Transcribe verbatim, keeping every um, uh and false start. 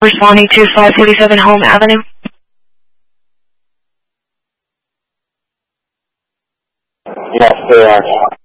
responding to five forty-seven Home Avenue. Yes, they are.